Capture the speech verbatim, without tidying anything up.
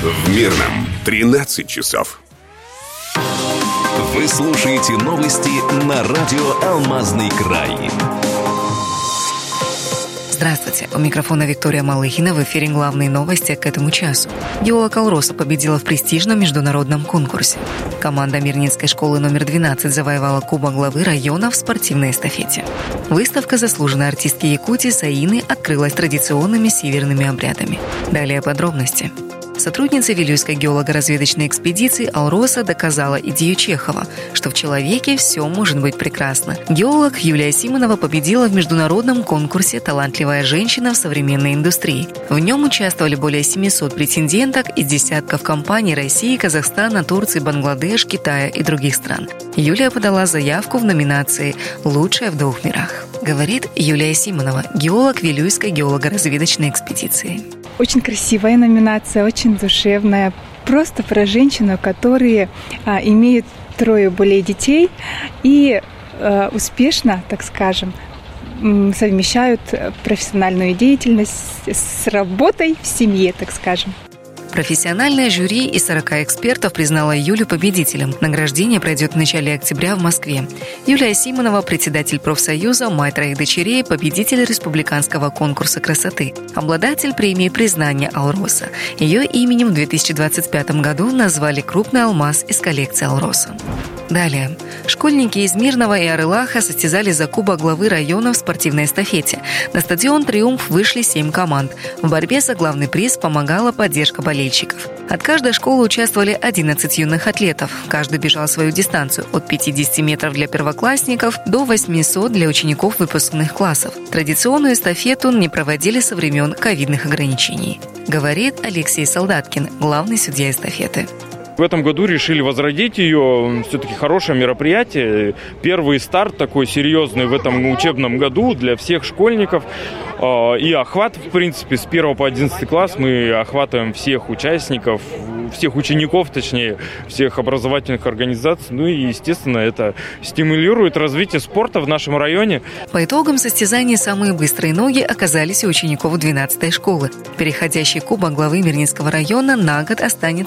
В Мирном тринадцать часов. Вы слушаете новости на радио «Алмазный край». Здравствуйте, у микрофона Виктория Малыхина, в эфире главные новости к этому часу. Геолог «Алроса» победила в престижном международном конкурсе. Команда Мирнинской школы номер двенадцать завоевала кубок главы района в спортивной эстафете. Выставка заслуженной артистки Якутии Саины открылась традиционными северными обрядами. Далее подробности. Сотрудница Вилюйской геолого-разведочной экспедиции «Алроса» доказала идею Чехова, что в человеке все может быть прекрасно. Геолог Юлия Симонова победила в международном конкурсе «Талантливая женщина в современной индустрии». В нем участвовали более семисот претенденток из десятков компаний России, Казахстана, Турции, Бангладеш, Китая и других стран. Юлия подала заявку в номинации «Лучшая в двух мирах», говорит Юлия Симонова, геолог Вилюйской геолого-разведочной экспедиции. Очень красивая номинация, очень душевная. Просто про женщину, которые а, имеют трое более детей и а, успешно, так скажем, совмещают профессиональную деятельность с работой в семье, так скажем. Профессиональное жюри из сорока экспертов признало Юлю победителем. Награждение пройдет в начале октября в Москве. Юлия Симонова, председатель профсоюза, мать троих дочерей, победитель республиканского конкурса красоты, обладатель премии признания «Алроса». Ее именем в две тысячи двадцать пятом году назвали крупный алмаз из коллекции «Алроса». Далее. Школьники из Мирного и Арылаха состязались за кубок главы района в спортивной эстафете. На стадион «Триумф» вышли семь команд. В борьбе за главный приз помогала поддержка болельщиков. От каждой школы участвовали одиннадцать юных атлетов. Каждый бежал свою дистанцию от пятидесяти метров для первоклассников до восьмисот для учеников выпускных классов. Традиционную эстафету не проводили со времен ковидных ограничений, говорит Алексей Солдаткин, главный судья эстафеты. В этом году решили возродить ее. Все-таки хорошее мероприятие. Первый старт такой серьезный в этом учебном году для всех школьников. И охват, в принципе, с первого по одиннадцатый класс мы охватываем всех участников, всех учеников, точнее, всех образовательных организаций. Ну и, естественно, это стимулирует развитие спорта в нашем районе. По итогам состязаний самые быстрые ноги оказались у учеников двенадцатой школы. Переходящий кубок главы Мирнинского района на год останется